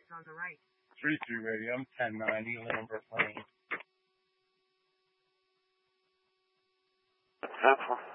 on the right. 3-3 radio, I'm 1090 Lambert Lane.